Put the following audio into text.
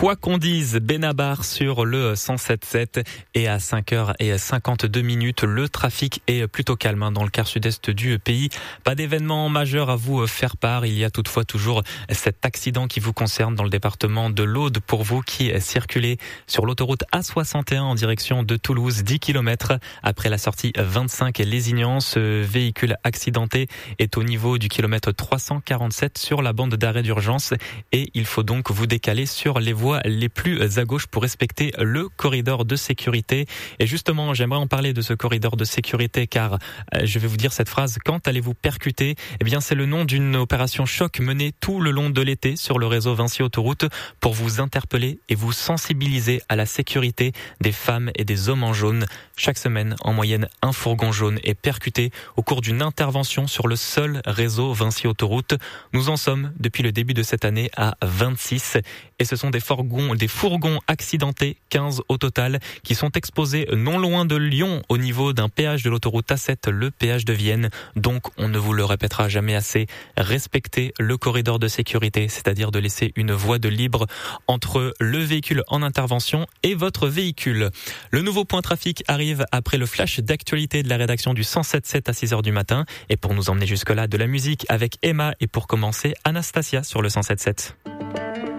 Quoi qu'on dise, Benabar sur le 107.7 et à 5h52, le trafic est plutôt calme dans le quart sud-est du pays. Pas d'événement majeur à vous faire part. Il y a toutefois toujours cet accident qui vous concerne dans le département de l'Aude pour vous qui circulez sur l'autoroute A61 en direction de Toulouse, 10 km après la sortie 25 Lézignan. Ce véhicule accidenté est au niveau du kilomètre 347 sur la bande d'arrêt d'urgence et il faut donc vous décaler sur les voies les plus à gauche pour respecter le corridor de sécurité. Et justement, j'aimerais en parler de ce corridor de sécurité car je vais vous dire cette phrase: quand allez-vous percuter? Eh bien, c'est le nom d'une opération choc menée tout le long de l'été sur le réseau Vinci Autoroute pour vous interpeller et vous sensibiliser à la sécurité des femmes et des hommes en jaune. Chaque semaine, en moyenne, un fourgon jaune est percuté au cours d'une intervention sur le seul réseau Vinci Autoroute. Nous en sommes, depuis le début de cette année, à 26. Et ce sont des fourgons accidentés, 15 au total, qui sont exposés non loin de Lyon, au niveau d'un péage de l'autoroute A7, le péage de Vienne. Donc, on ne vous le répétera jamais assez, respectez le corridor de sécurité, c'est-à-dire de laisser une voie de libre entre le véhicule en intervention et votre véhicule. Le nouveau point trafic arrive après le flash d'actualité de la rédaction du 107.7 à 6h du matin. Et pour nous emmener jusque-là, de la musique avec Emma et pour commencer, Anastasia sur le 107.7.